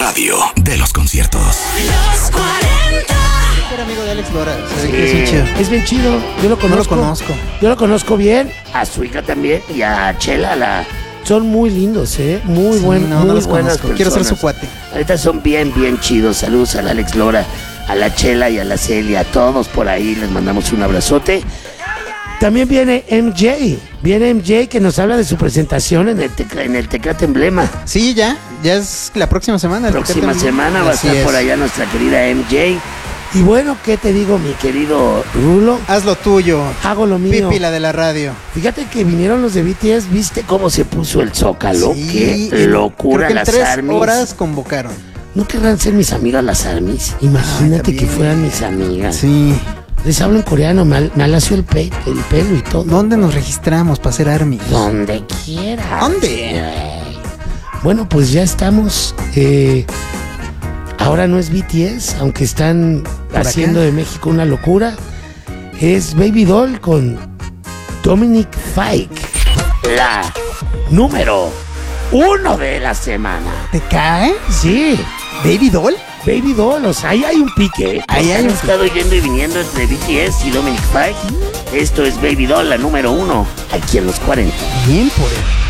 radio de los conciertos. Los 40. Era amigo de Alex Lora. Sí, Es un chido. es bien chido. Yo lo conozco. No lo conozco. Yo lo conozco bien. A su hija también. Y a Chela. Son muy lindos, Muy Sí, buenos. no muy los buenas conozco. Quiero ser su personas. cuate. Ahorita son bien chidos. Saludos al Alex Lora, a la Chela y a la Celia. A todos por ahí les mandamos un abrazote. También viene MJ. Viene MJ que nos habla de su presentación en el Tecate Emblema. Sí, ya es la próxima semana. Próxima semana va a Así estar por es. allá nuestra querida MJ. Y bueno, ¿qué te digo, mi querido Rulo? Haz lo tuyo. Hago lo mío. Pipi, la de la radio. Fíjate que vinieron los de BTS, ¿viste cómo se puso el Zócalo? Sí, Qué locura, creo que en las 3 ARMYs. horas convocaron. ¿No querrán ser mis amigas las ARMYs? Imagínate Ay, que también. fueran mis amigas. Sí. Les hablo en coreano, me alació el pelo y todo. ¿Dónde nos registramos para ser ARMY? Donde quieras. ¿Dónde? Güey. Bueno, pues ya estamos. Ahora no es BTS, aunque están ¿Por haciendo acá? de México una locura. Es Baby Doll con Dominic Fike, la número 1 de la semana. ¿Te cae? Sí, ¿Baby Doll? Baby Doll, o sea, ahí hay un pique. Ahí hay Han un estado yendo y viniendo entre BTS y Dominic Fike. Esto es Baby Doll, la número 1, aquí en los 40. Bien por él.